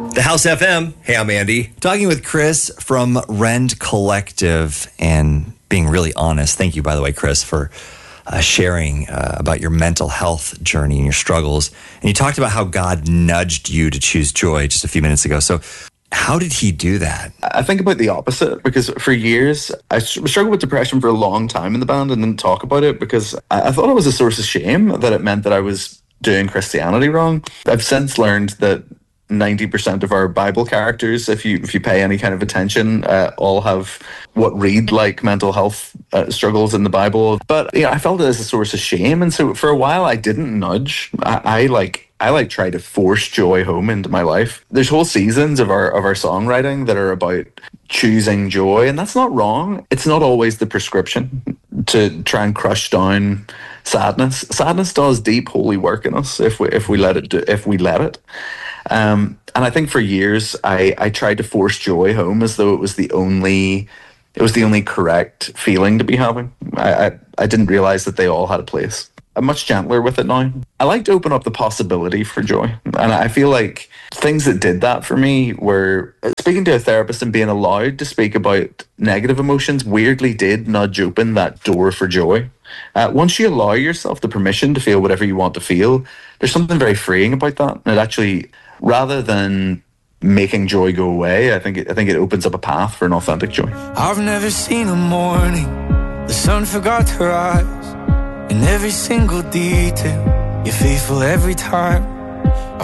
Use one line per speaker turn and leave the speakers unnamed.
The House FM. Hey, I'm Andy.
Talking with Chris from Rend Collective and being really honest. Thank you, by the way, Chris, for sharing about your mental health journey and your struggles. And you talked about how God nudged you to choose joy just a few minutes ago. So how did he do that?
I think about the opposite, because for years I struggled with depression for a long time in the band and didn't talk about it because I thought it was a source of shame, that it meant that I was doing Christianity wrong. I've since learned that 90% of our Bible characters, if you pay any kind of attention, all have what read like mental health struggles in the Bible. But I felt it as a source of shame, and so for a while I didn't nudge. I try to force joy home into my life. There's whole seasons of our songwriting that are about choosing joy, and that's not wrong. It's not always the prescription to try and crush down sadness. Sadness does deep holy work in us if we let it. And I think for years I tried to force joy home as though it was the only correct feeling to be having. I didn't realize that they all had a place. I'm much gentler with it now. I like to open up the possibility for joy. And I feel like things that did that for me were speaking to a therapist and being allowed to speak about negative emotions weirdly did nudge open that door for joy. Once you allow yourself the permission to feel whatever you want to feel, there's something very freeing about that. And it actually, rather than making joy go away, I think it opens up a path for an authentic joy.
I've never seen a morning the sun forgot to rise. In every single detail, you're faithful every time.